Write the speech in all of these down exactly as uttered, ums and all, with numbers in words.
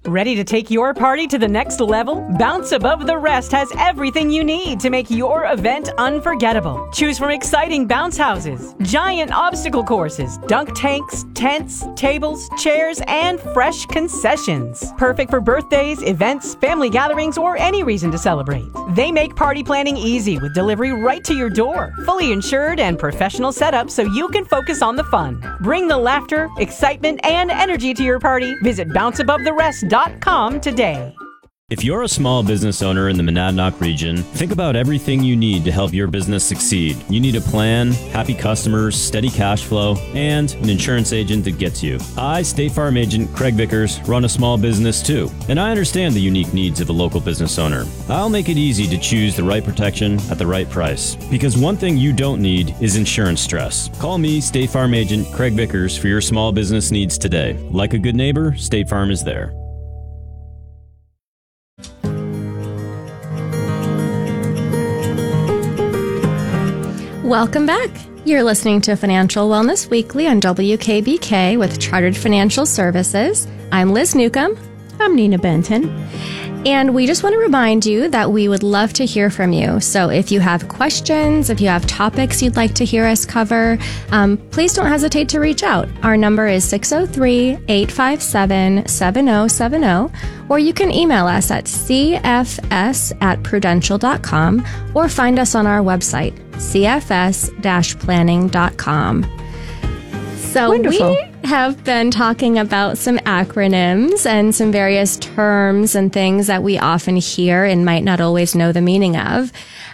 Ready to take your party to the next level? Bounce Above the Rest has everything you need to make your event unforgettable. Choose from exciting bounce houses, giant obstacle courses, dunk tanks, tents, tables, chairs, and fresh concessions. Perfect for birthdays, events, family gatherings, or any reason to celebrate. They make party planning easy with delivery right to your door. Fully insured and professional setup so you can focus on the fun. Bring the laughter, excitement, and energy to your party. Visit bounce above the rest dot com today. If you're a small business owner in the Monadnock region, think about everything you need to help your business succeed. You need a plan, happy customers, steady cash flow, and an insurance agent that gets you. I, State Farm agent Craig Vickers, run a small business too, and I understand the unique needs of a local business owner. I'll make it easy to choose the right protection at the right price, because one thing you don't need is insurance stress. Call me, State Farm agent Craig Vickers, for your small business needs today. Like a good neighbor, State Farm is there. Welcome back. You're listening to Financial Wellness Weekly on W K B K with Chartered Financial Services. I'm Liz Newcomb. I'm Nina Benton. And we just want to remind you that we would love to hear from you. So if you have questions, if you have topics you'd like to hear us cover, um, please don't hesitate to reach out. Our number is six oh three, eight five seven, seven oh seven oh, or you can email us at c f s at prudential dot com or find us on our website, c f s dash planning dot com. So Wonderful. we have been talking about some acronyms and some various terms and things that we often hear and might not always know the meaning of.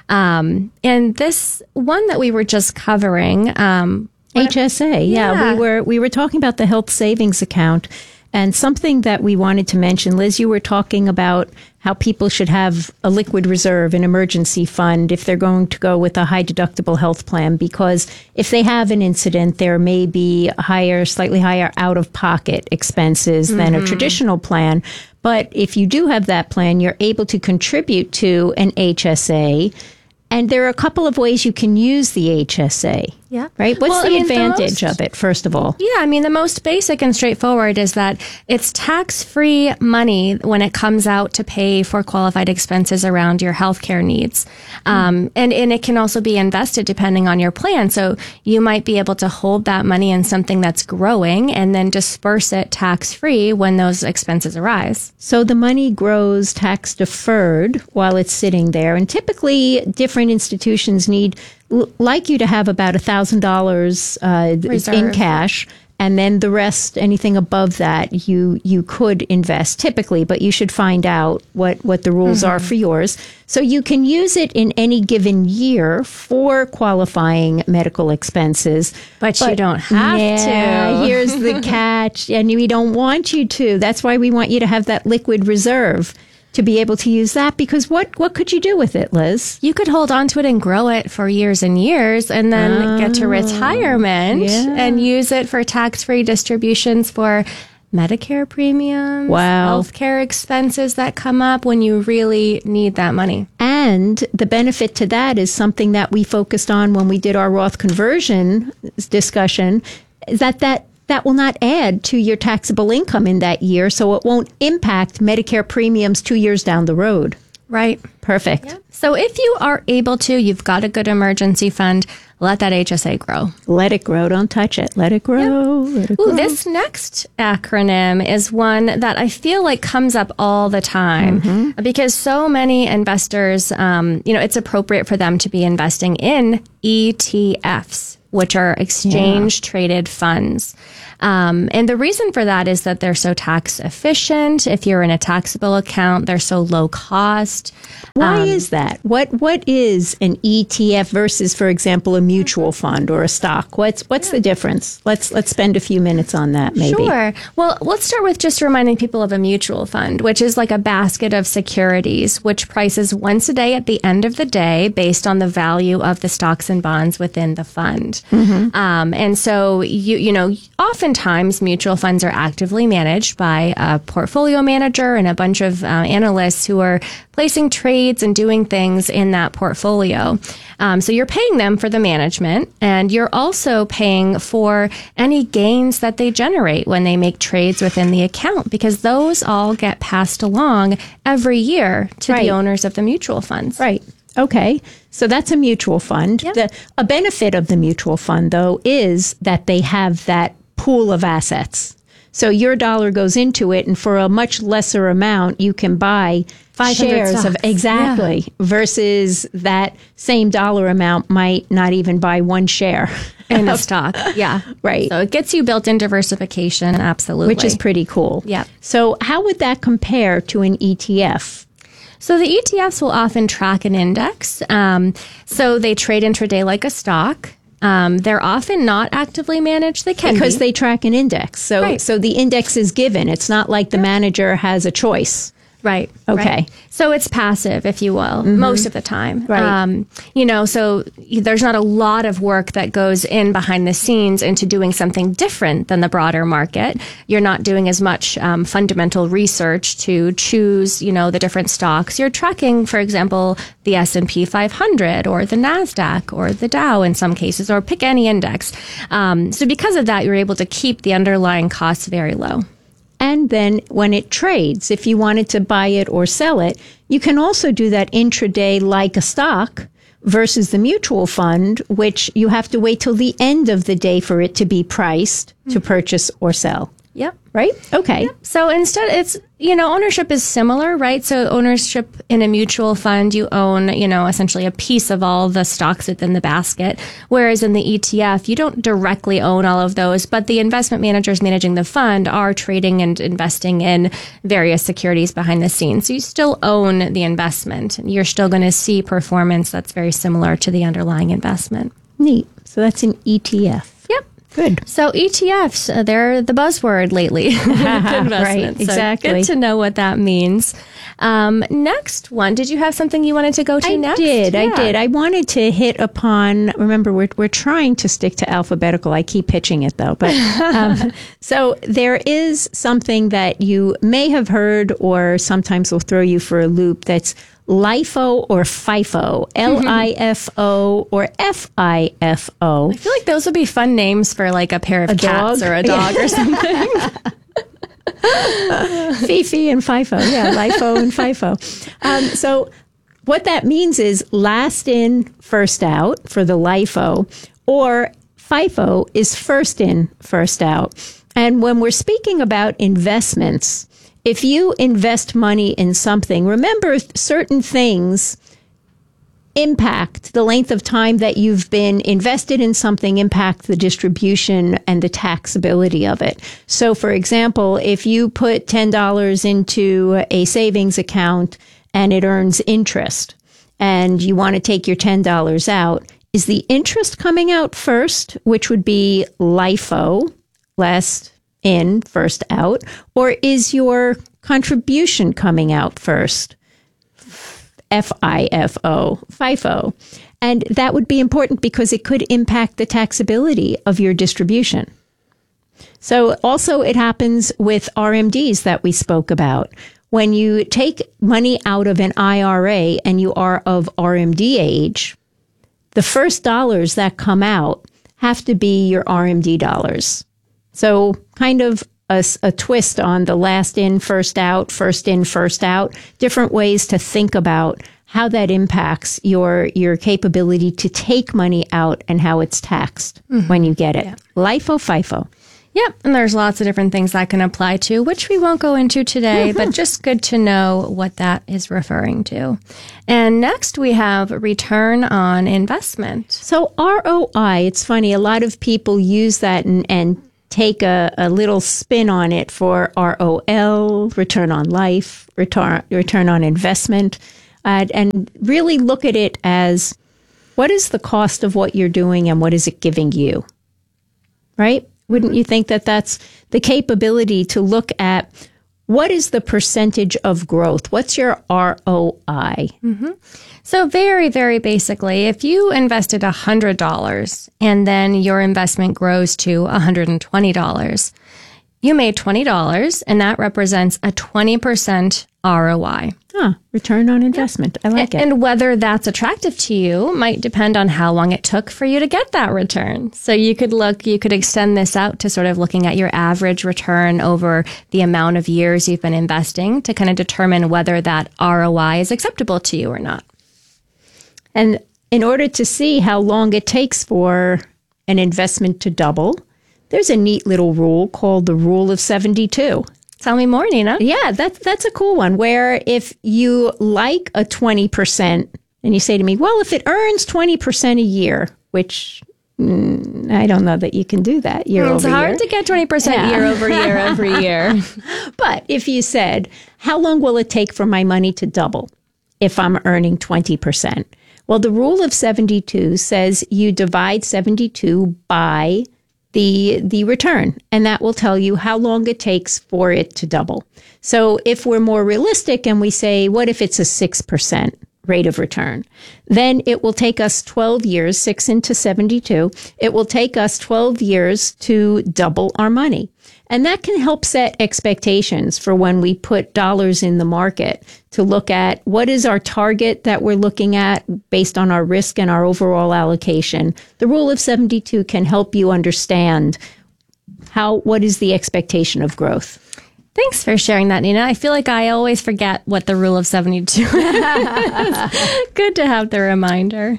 Um, and this one that we were just covering, um, H S A. Yeah. Yeah. we were we were talking about the health savings account, and something that we wanted to mention. Liz, you were talking about how people should have a liquid reserve, an emergency fund, if they're going to go with a high deductible health plan, because if they have an incident, there may be higher, slightly higher out-of-pocket expenses mm-hmm. than a traditional plan. But if you do have that plan, you're able to contribute to an H S A. And there are a couple of ways you can use the H S A. Yeah. Right? What's Well, the I mean, advantage the most, of it, first of all? Yeah, I mean, the most basic and straightforward is that it's tax-free money when it comes out to pay for qualified expenses around your healthcare needs. Um, and, and it can also be invested depending on your plan. So you might be able to hold that money in something that's growing and then disperse it tax-free when those expenses arise. So the money grows tax deferred while it's sitting there. And typically, different institutions need like you to have about one thousand dollars uh, in cash, and then the rest, anything above that, you you could invest typically, but you should find out what, what the rules mm-hmm. are for yours. So you can use it in any given year for qualifying medical expenses. But, but you don't have yeah, to. Here's the catch, and we don't want you to. That's why we want you to have that liquid reserve, to be able to use that, because what, what could you do with it, Liz? You could hold on to it and grow it for years and years and then oh, get to retirement yeah. and use it for tax-free distributions for Medicare premiums, wow. healthcare expenses that come up when you really need that money. And the benefit to that is something that we focused on when we did our Roth conversion discussion, is that that That will not add to your taxable income in that year, so it won't impact Medicare premiums two years down the road. Right. Perfect. Yeah. So if you are able to, you've got a good emergency fund, let that H S A grow. Let it grow. Don't touch it. Let it grow. Yep. Let it Ooh, grow. this next acronym is one that I feel like comes up all the time mm-hmm. because so many investors, um, you know, it's appropriate for them to be investing in E T Fs, which are exchange-traded yeah. funds. Um, and the reason for that is that they're so tax efficient. If you're in a taxable account, they're so low cost. Why um, is that? What What is an E T F versus, for example, a mutual fund or a stock? What's What's the difference? Let's let's spend a few minutes on that, maybe. Sure. Well, let's start with just reminding people of a mutual fund, which is like a basket of securities, which prices once a day at the end of the day based on the value of the stocks and bonds within the fund. Mm-hmm. Um, and so, you you know, oftentimes mutual funds are actively managed by a portfolio manager and a bunch of uh, analysts who are placing trades and doing things in that portfolio. Um, so you're paying them for the management, and you're also paying for any gains that they generate when they make trades within the account, because those all get passed along every year to Right. the owners of the mutual funds. Right. Okay. So that's a mutual fund. Yep. The, a benefit of the mutual fund, though, is that they have that pool of assets. So your dollar goes into it, and for a much lesser amount, you can buy five hundred shares of stocks. exactly Yeah. versus that same dollar amount might not even buy one share In a stock. Yeah. Right. So it gets you built-in diversification. Absolutely. which is pretty cool. Yep. So how would that compare to an E T F? So the E T Fs will often track an index. Um, so they trade intraday like a stock. Um, they're often not actively managed. They can Because be. they track an index. So Right. so the index is given. It's not like the manager has a choice. Right. Okay. right. So it's passive, if you will, most of the time. Right. Um, you know, so there's not a lot of work that goes in behind the scenes into doing something different than the broader market. You're not doing as much um, fundamental research to choose, you know, the different stocks. You're tracking, for example, the S and P five hundred or the NASDAQ or the Dow in some cases, or pick any index. Um, so because of that, you're able to keep the underlying costs very low. And then when it trades, if you wanted to buy it or sell it, you can also do that intraday like a stock versus the mutual fund, which you have to wait till the end of the day for it to be priced to purchase or sell. Yep. Right? Okay. So instead, it's, you know, ownership is similar, right? So ownership in a mutual fund, you own, you know, essentially a piece of all the stocks within the basket. Whereas in the E T F, you don't directly own all of those, but the investment managers managing the fund are trading and investing in various securities behind the scenes. So you still own the investment, and you're still going to see performance that's very similar to the underlying investment. Neat. So that's an E T F. Yep. Good. So E T Fs, uh, they're the buzzword lately. with investments. Right, So exactly. good to know what that means. Um, next one, did you have something you wanted to go to I next? did. I Yeah. did. I wanted to hit upon. Remember, we're we're trying to stick to alphabetical. I keep pitching it though, but um, so there is something that you may have heard, or sometimes will throw you for a loop. That's LIFO or FIFO, L I F O or F I F O. I feel like those would be fun names for like a pair of A cats dog? or a dog or something. Fifi and FIFO. Yeah, LIFO and FIFO. Um, so what that means is last in, first out for the LIFO, or FIFO is first in, first out. And when we're speaking about investments, if you invest money in something, remember certain things impact the length of time that you've been invested in something, impact the distribution and the taxability of it. So, for example, if you put ten dollars into a savings account and it earns interest, and you want to take your ten dollars out, is the interest coming out first, which would be LIFO, last in, first out, or is your contribution coming out first? F I F O, FIFO. And that would be important because it could impact the taxability of your distribution. So also it happens with R M Ds that we spoke about. When you take money out of an I R A and you are of R M D age, the first dollars that come out have to be your R M D dollars. So kind of a, a twist on the last in, first out, first in, first out, different ways to think about how that impacts your your capability to take money out and how it's taxed mm-hmm. when you get it. Yeah. LIFO, FIFO. Yep, and there's lots of different things that can apply to, which we won't go into today, but just good to know what that is referring to. And next we have return on investment. So R O I, it's funny, a lot of people use that and, and take a, a little spin on it for R O L, return on life, return, return on investment, uh, and really look at it as what is the cost of what you're doing and what is it giving you, right? Wouldn't you think that that's the capability to look at what is the percentage of growth? What's your R O I? Mm-hmm. So very, very basically, if you invested one hundred dollars and then your investment grows to one hundred twenty dollars, you made twenty dollars, and that represents a twenty percent R O I. Ah, return on investment. I like and, it. And whether that's attractive to you might depend on how long it took for you to get that return. So you could look, you could extend this out to sort of looking at your average return over the amount of years you've been investing to kind of determine whether that R O I is acceptable to you or not. And in order to see how long it takes for an investment to double, there's a neat little rule called the Rule of seventy-two. Tell me more, Nina. Yeah, that's that's a cool one, where if you like a twenty percent and you say to me, well, if it earns twenty percent a year, which mm, I don't know that you can do that year It's over year. hard to get twenty percent Yeah. year over year every year. But if you said, how long will it take for my money to double if I'm earning twenty percent? Well, the Rule of seventy-two says you divide seventy-two by the the return, and that will tell you how long it takes for it to double. So if we're more realistic and we say, what if it's a six percent rate of return? Then it will take us twelve years, six into seventy-two. It will take us twelve years to double our money. And that can help set expectations for when we put dollars in the market to look at what is our target that we're looking at based on our risk and our overall allocation. The Rule of seventy-two can help you understand how what is the expectation of growth. Thanks for sharing that, Nina. I feel like I always forget what the Rule of seventy-two is. Good to have the reminder.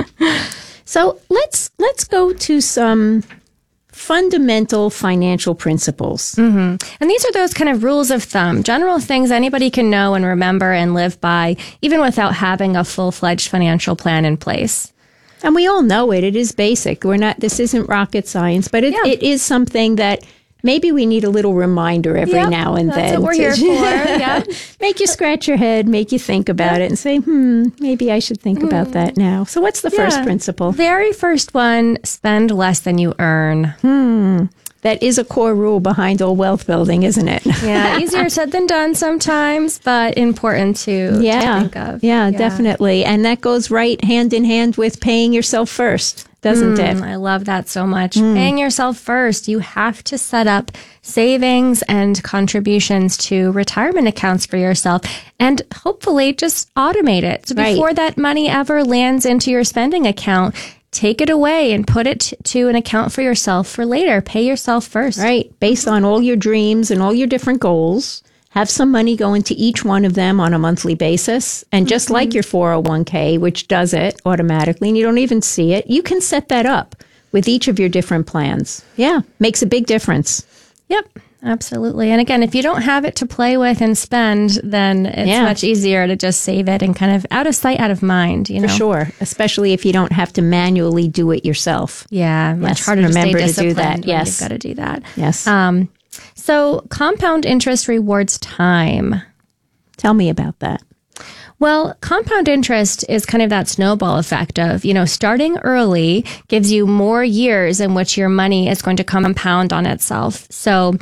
So let's let's go to some fundamental financial principles. Mm-hmm. And these are those kind of rules of thumb, general things anybody can know and remember and live by, even without having a full-fledged financial plan in place. And we all know it. It is basic. We're not, this isn't rocket science, but it, Yeah. it is something that maybe we need a little reminder every Yep, now and that's then. what we're here for. Yeah. Make you scratch your head, make you think about it and say, hmm, maybe I should think about that now. So what's the first Yeah. principle? Very first one, spend less than you earn. Hmm. That is a core rule behind all wealth building, isn't it? Yeah, easier said than done sometimes, but important to, yeah. to think of. Yeah, definitely. And that goes right hand in hand with paying yourself first, doesn't Mm, it? I love that so much. Paying yourself first. You have to set up savings and contributions to retirement accounts for yourself and hopefully just automate it. So Right. before that money ever lands into your spending account, take it away and put it t- to an account for yourself for later. Pay yourself first. Right. Based on all your dreams and all your different goals, have some money go into each one of them on a monthly basis. And just like your four oh one k, which does it automatically, and you don't even see it, you can set that up with each of your different plans. Yeah. Makes a big difference. Yep. Absolutely. And again, if you don't have it to play with and spend, then it's Yeah. much easier to just save it and kind of out of sight, out of mind, you know? For sure. Especially if you don't have to manually do it yourself. Yeah, much Yes, harder remember to to stay do disciplined that. when Yes. you've got to do that. Yes. Um, so compound interest rewards time. Tell me about that. Well, compound interest is kind of that snowball effect of, you know, starting early gives you more years in which your money is going to compound on itself. So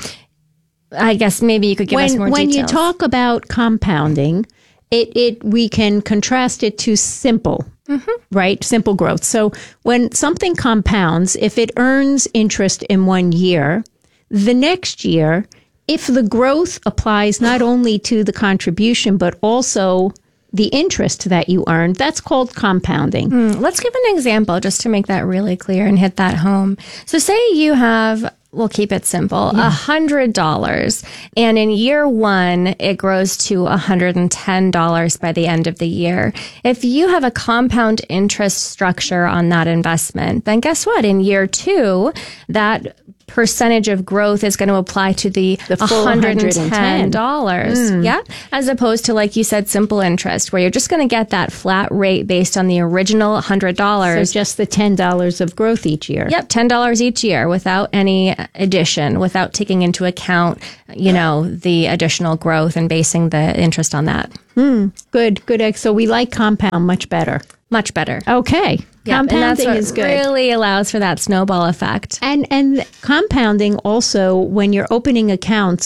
I guess maybe you could give when, us more when details. you talk about compounding, it, it we can contrast it to simple, right? Simple growth. So when something compounds, if it earns interest in one year, the next year, if the growth applies not only to the contribution, but also the interest that you earned, that's called compounding. Mm, let's give an example just to make that really clear and hit that home. So say you have, we'll keep it simple, a hundred dollars, and in year one, it grows to a hundred and ten dollars by the end of the year. If you have a compound interest structure on that investment, then guess what? In year two, that percentage of growth is going to apply to the, The full one hundred ten dollars. Mm. Yeah. As opposed to, like you said, simple interest, where you're just going to get that flat rate based on the original one hundred dollars. So just the ten dollars of growth each year. Yep, ten dollars each year without any addition, without taking into account, you know, the additional growth and basing the interest on that. Good, good. ex- So we like compound much better. Much better. Okay. Yep, and that's Compounding what is good. really allows for that snowball effect. And and compounding also, when you're opening accounts,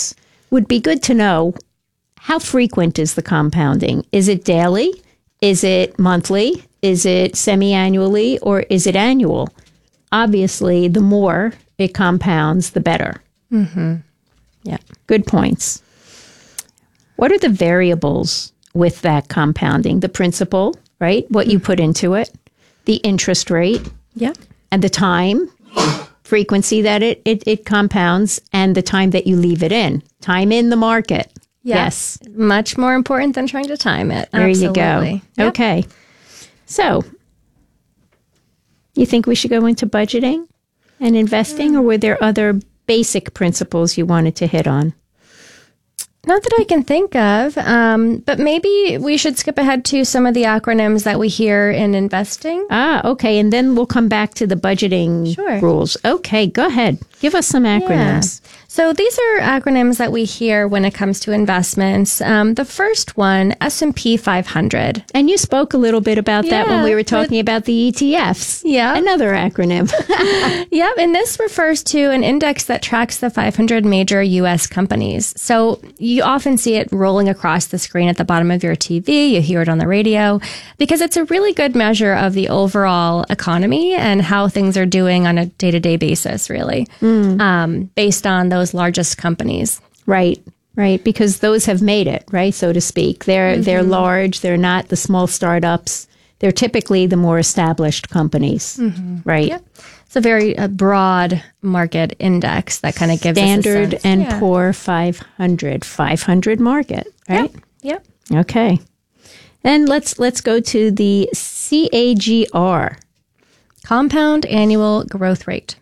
would be good to know, how frequent is the compounding? Is it daily? Is it monthly? Is it semi-annually? Or is it annual? Obviously, the more it compounds, the better. Mm-hmm. Yeah, good points. What are the variables with that compounding? The principal, right? What you put into it, the interest rate, Yeah. and the time, frequency that it, it, it compounds, and the time that you leave it in. Time in the market. Yes. Much more important than trying to time it. There Absolutely. you go. Yep. Okay. So, you think we should go into budgeting and investing, or were there other basic principles you wanted to hit on? Not that I can think of, um, but maybe we should skip ahead to some of the acronyms that we hear in investing. Ah, okay. And then we'll come back to the budgeting Sure. rules. Okay, go ahead. Give us some acronyms. Yeah. So these are acronyms that we hear when it comes to investments. Um, the first one, S and P five hundred. And you spoke a little bit about that when Yeah, we were talking but- about the E T Fs. Yeah. Another acronym. Yep, and this refers to an index that tracks the five hundred major U S companies. So you often see it rolling across the screen at the bottom of your T V. You hear it on the radio because it's a really good measure of the overall economy and how things are doing on a day-to-day basis, really, um, based on those largest companies. Right, right. Because those have made it, right, so to speak. They're they're large. They're not the small startups. They're typically the more established companies, right? Yep. It's a very uh, broad market index that kind of gives Standard us a sense. and Yeah. Poor five hundred, five hundred market, right? Yep. Okay. And let's let's go to the C A G R. Compound annual growth rate.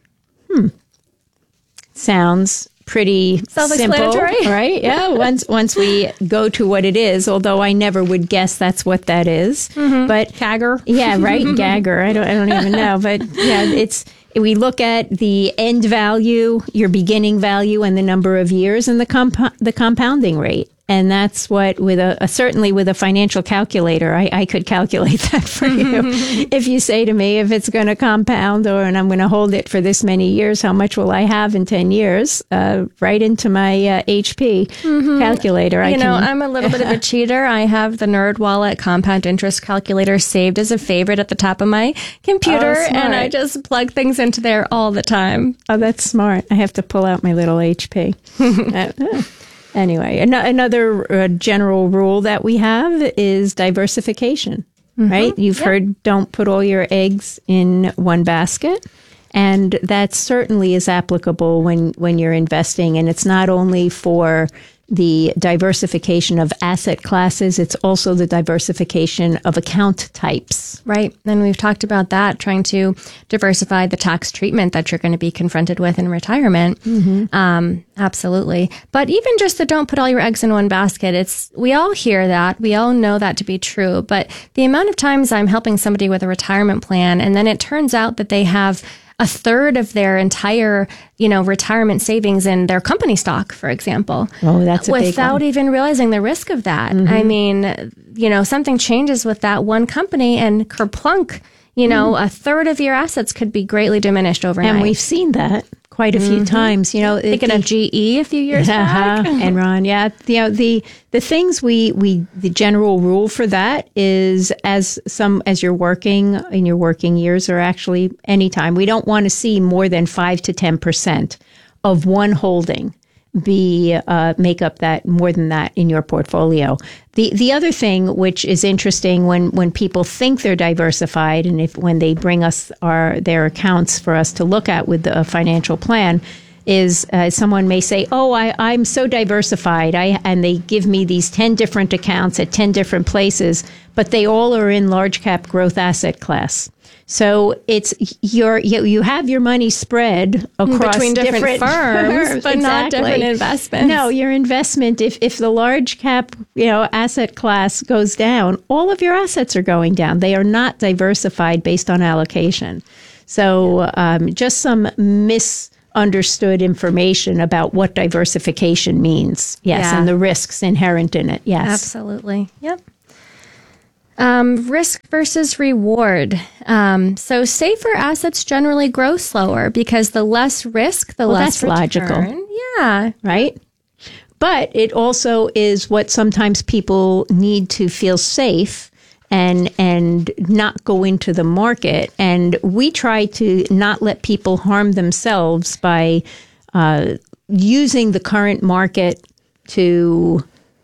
Sounds pretty simple, Self-explanatory. right? Yeah. Once once we go to what it is, although I never would guess that's what that is. But Gagger. yeah, right. Gagger. I don't. I don't even know. But yeah, it's. We look at the end value, your beginning value, and the number of years, and the comp- the compounding rate. And that's what, with a, a certainly with a financial calculator, I, I could calculate that for you. If you say to me, if it's going to compound, or and I'm going to hold it for this many years, how much will I have in ten years? Uh, right into my uh, H P calculator. I You know, can, I'm a little bit of a cheater. I have the NerdWallet compound interest calculator saved as a favorite at the top of my computer, Oh, smart. and I just plug things into there all the time. Oh, that's smart. I have to pull out my little H P. Uh, Anyway, an- another uh, general rule that we have is diversification, right? You've heard don't put all your eggs in one basket. And that certainly is applicable when, when you're investing. And it's not only for the diversification of asset classes, it's also the diversification of account types. Right. And we've talked about that, trying to diversify the tax treatment that you're going to be confronted with in retirement. Um, absolutely. But even just the don't put all your eggs in one basket, it's, we all hear that. We all know that to be true. But the amount of times I'm helping somebody with a retirement plan, and then it turns out that they have a third of their entire, you know, retirement savings in their company stock, for example. Oh, that's a big without one. even realizing the risk of that. I mean, you know, something changes with that one company and kerplunk, you know, a third of your assets could be greatly diminished overnight. And we've seen that quite a few times. You know, thinking the- of G E a few years back. Uh-huh. Enron, yeah. You know, the the things we we the general rule for that is as some as you're working in your working years, or actually anytime, we don't want to see more than five to ten percent of one holding be uh, make up that more than that in your portfolio. The the other thing which is interesting when when people think they're diversified, and if when they bring us our their accounts for us to look at with the financial plan, is uh, someone may say, "Oh, I, I'm so diversified," I and they give me these ten different accounts at ten different places, but they all are in large cap growth asset class. So it's your you, you have your money spread across Between different firms, but not different investments. No, your investment, if if the large cap, you know, asset class goes down, all of your assets are going down. They are not diversified based on allocation. So um, just some misunderstood information about what diversification means. Yes, Yeah. and the risks inherent in it. Yes. Absolutely. Yep. Um, risk versus reward. Um, so safer assets generally grow slower because the less risk, the Well, less that's logical. return. Yeah. Right? but it also is what sometimes people need to feel safe and and not go into the market. And we try to not let people harm themselves by uh, using the current market to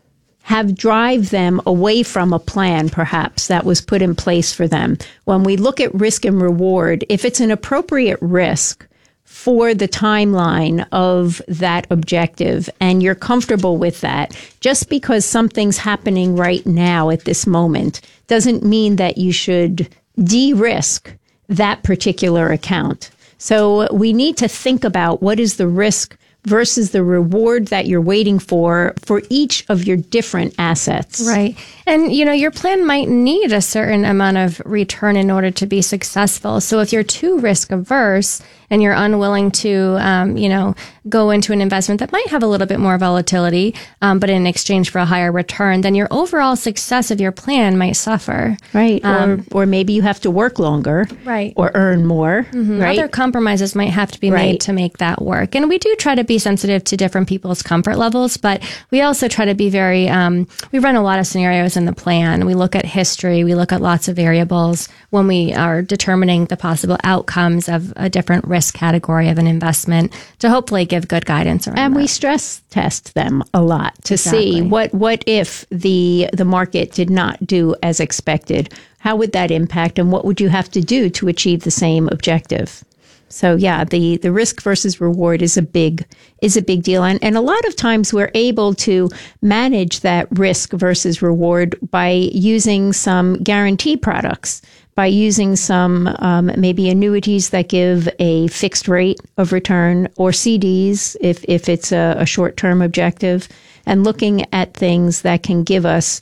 have drive them away from a plan, perhaps, that was put in place for them. When we look at risk and reward, if it's an appropriate risk for the timeline of that objective and you're comfortable with that, just because something's happening right now at this moment doesn't mean that you should de-risk that particular account. So we need to think about what is the risk versus the reward that you're waiting for for each of your different assets. Right. And, you know, your plan might need a certain amount of return in order to be successful. So if you're too risk averse and you're unwilling to, um, you know, go into an investment that might have a little bit more volatility, um, but in exchange for a higher return, then your overall success of your plan might suffer. Right. Um, or, or maybe you have to work longer. Right. Or earn more. Mm-hmm. Right. Other compromises might have to be Right. made to make that work. And we do try to be sensitive to different people's comfort levels, but we also try to be very, um, we run a lot of scenarios in the plan. We look at history. We look at lots of variables when we are determining the possible outcomes of a different risk category of an investment to hopefully give good guidance around And that. we stress test them a lot to Exactly. see what, what if the the market did not do as expected? How would that impact and what would you have to do to achieve the same objective? So yeah, the, the risk versus reward is a big is a big deal. And and a lot of times we're able to manage that risk versus reward by using some guarantee products, by using some um, maybe annuities that give a fixed rate of return, or C Ds if, if it's a, a short-term objective, and looking at things that can give us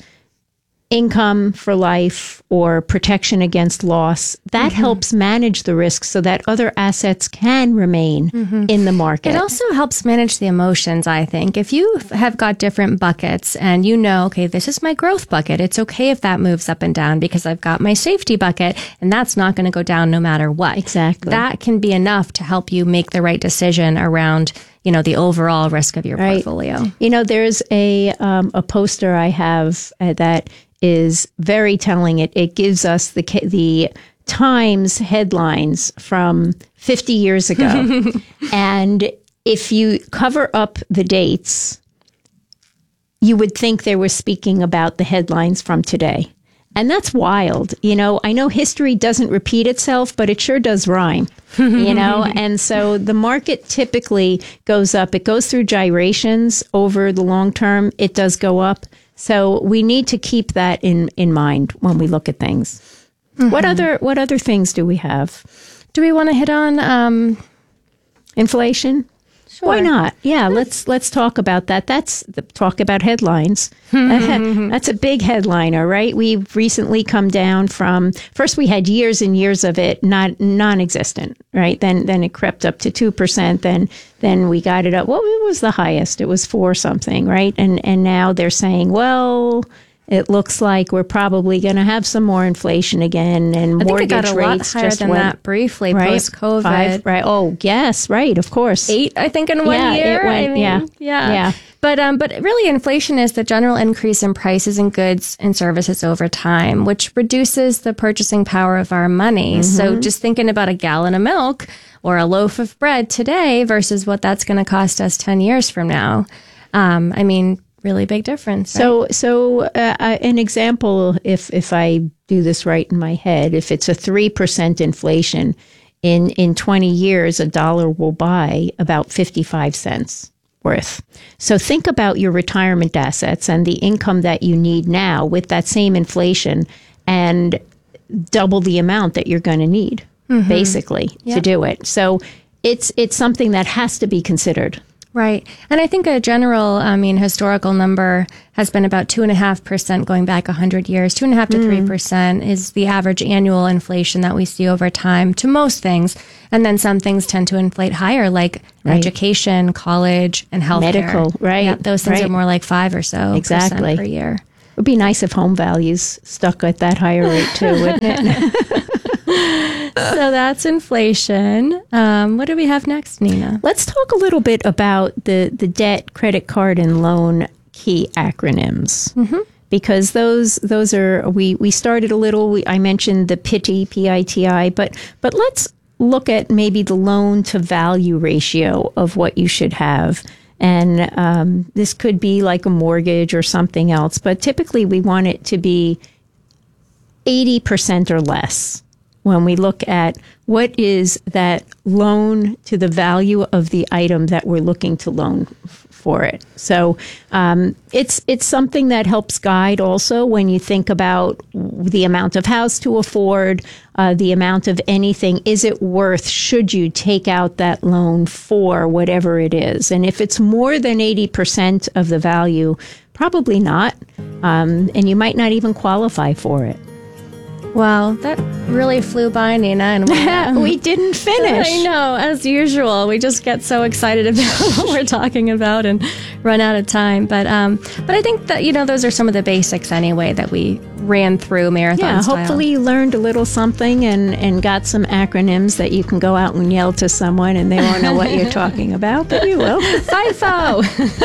income for life or protection against loss. That Mm-hmm. helps manage the risk so that other assets can remain Mm-hmm. in the market. It also helps manage the emotions, I think. If you have got different buckets and you know, okay, this is my growth bucket, it's okay if that moves up and down because I've got my safety bucket and that's not going to go down no matter what. Exactly. That can be enough to help you make the right decision around, you know, the overall risk of your Right. portfolio. You know, there's a um, a poster I have uh, that is very telling. It it gives us the ca- the Times headlines from fifty years ago, and if you cover up the dates, you would think they were speaking about the headlines from today. And that's wild. You know, I know history doesn't repeat itself, but it sure does rhyme, you know? And so the market typically goes up. It goes through gyrations over the long term. It does go up. So we need to keep that in, in mind when we look at things. Mm-hmm. What other what other things do we have? Do we want to hit on um, Inflation? Sure. Why not? Yeah, let's let's talk about that. That's the, talk about headlines. That's a big headliner, right? We've recently come down from, first we had years and years of it not non-existent, right? Then then it crept up to two percent. Then then we got it up. What was the highest? It was four something, right? And and now they're saying, well, it looks like we're probably going to have some more inflation again, and I think mortgage it got a lot rates higher just than went, that briefly right? post-COVID. Five, right? Oh, yes, right. Of course, Eight, I think, in one Yeah, it year. went- I mean, yeah. yeah, Yeah. But um, but really, inflation is the general increase in prices and goods and services over time, which reduces the purchasing power of our money. So just thinking about a gallon of milk or a loaf of bread today versus what that's going to cost us ten years from now. Um, I mean, really big difference. Right? So, so uh, uh, an example, if if I do this right in my head, if it's a three percent inflation, in in twenty years, a dollar will buy about fifty five cents worth. So think about your retirement assets and the income that you need now with that same inflation, and double the amount that you're going to need, basically, to Yep. do it. So it's it's something that has to be considered. Right. And I think a general, I mean, historical number has been about two and a half percent going back a hundred years. Two and a half to three percent is the average annual inflation that we see over time to most things. And then some things tend to inflate higher, like Right. education, college, and healthcare. Medical, right, Yeah, those things right. are more like five or so Exactly. percent per year. It would be nice if home values stuck at that higher rate too, wouldn't it? So that's inflation. Um, what do we have next, Nina? Let's talk a little bit about the, the debt, credit card, and loan key acronyms. Mm-hmm. Because those those are, we, we started a little, we, I mentioned the P I T I, P I T I, but but let's look at maybe the loan to value ratio of what you should have. And um, this could be like a mortgage or something else, but typically we want it to be eighty percent or less when we look at what is that loan to the value of the item that we're looking to loan f- for it. So um, it's it's something that helps guide also when you think about the amount of house to afford, uh, the amount of anything. Is it worth, should you take out that loan for whatever it is? And if it's more than eighty percent of the value, probably not. Um, and you might not even qualify for it. Well, that really flew by, Nina, and we, um, we didn't finish. I know, as usual. We just get so excited about what we're talking about and run out of time. But um, but I think that, you know, those are some of the basics anyway that we ran through marathon Yeah, style. hopefully you learned a little something and, and got some acronyms that you can go out and yell to someone and they won't know what you're talking about, but you will. FIFO!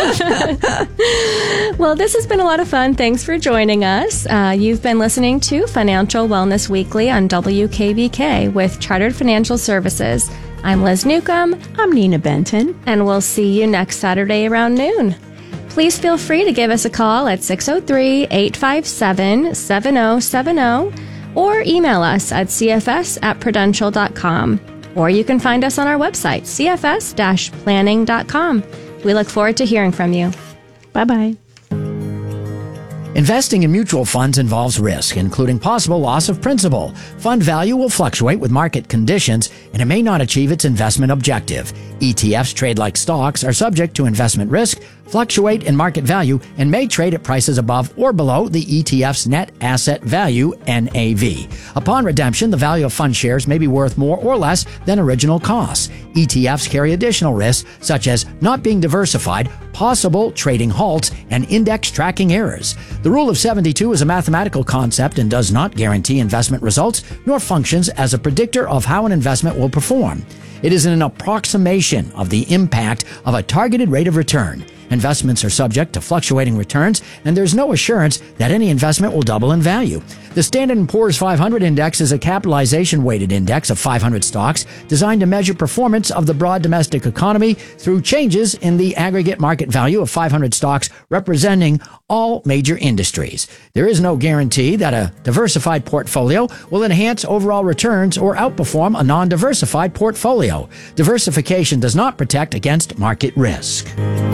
Well, this has been a lot of fun. Thanks for joining us. Uh, you've been listening to Financial Wellness Weekly on W K B K with Chartered Financial Services. I'm Liz Newcomb. I'm Nina Benton. And we'll see you next Saturday around noon. Please feel free to give us a call at six oh three, eight five seven, seven oh seven oh or email us at c f s at prudential dot com. Or you can find us on our website, c f s dash planning dot com. We look forward to hearing from you. Bye-bye. Investing in mutual funds involves risk, including possible loss of principal. Fund value will fluctuate with market conditions, and it may not achieve its investment objective. E T Fs trade like stocks, are subject to investment risk, fluctuate in market value, and may trade at prices above or below the E T F's net asset value, N A V. Upon redemption, the value of fund shares may be worth more or less than original costs. E T Fs carry additional risks, such as not being diversified, possible trading halts, and index tracking errors. The Rule of seventy-two is a mathematical concept and does not guarantee investment results, nor functions as a predictor of how an investment will perform. It is an approximation of the impact of a targeted rate of return. Investments are subject to fluctuating returns, and there's no assurance that any investment will double in value. The Standard and Poor's five hundred Index is a capitalization-weighted index of five hundred stocks designed to measure performance of the broad domestic economy through changes in the aggregate market value of five hundred stocks representing all major industries. There is no guarantee that a diversified portfolio will enhance overall returns or outperform a non-diversified portfolio. Diversification does not protect against market risk.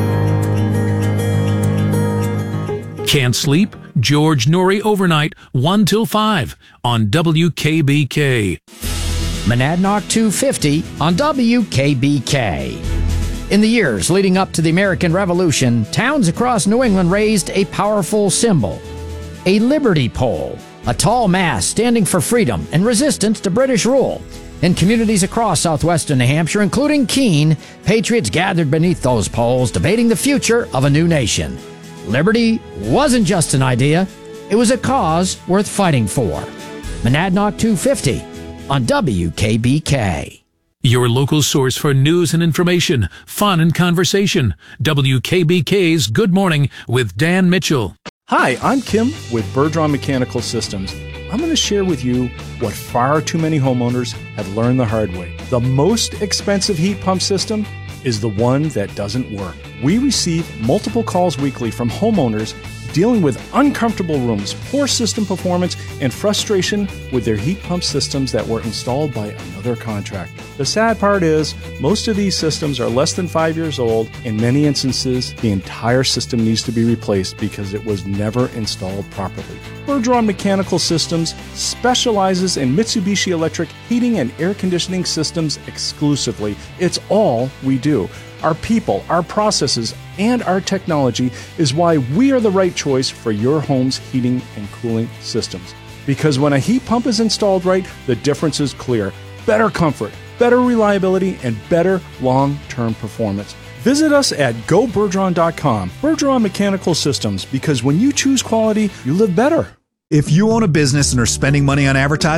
Can't sleep? George Noory Overnight, one till five on W K B K. Monadnock two fifty on W K B K. In the years leading up to the American Revolution, towns across New England raised a powerful symbol, a liberty pole, a tall mast standing for freedom and resistance to British rule. In communities across southwestern New Hampshire, including Keene, patriots gathered beneath those poles, debating the future of a new nation. Liberty wasn't just an idea, it was a cause worth fighting for. Monadnock two fifty on W K B K. Your local source for news and information, fun and conversation. W K B K's Good Morning with Dan Mitchell. Hi, I'm Kim with Bergeron Mechanical Systems. I'm going to share with you what far too many homeowners have learned the hard way. The most expensive heat pump system is the one that doesn't work. We receive multiple calls weekly from homeowners dealing with uncomfortable rooms, poor system performance, and frustration with their heat pump systems that were installed by another contractor. The sad part is, most of these systems are less than five years old. In many instances, the entire system needs to be replaced because it was never installed properly. Bergeron Mechanical Systems specializes in Mitsubishi Electric heating and air conditioning systems exclusively. It's all we do. Our people, our processes, and our technology is why we are the right choice for your home's heating and cooling systems. Because when a heat pump is installed right, the difference is clear. Better comfort, better reliability, and better long-term performance. Visit us at go bergeron dot com. Bergeron Mechanical Systems, because when you choose quality, you live better. If you own a business and are spending money on advertising,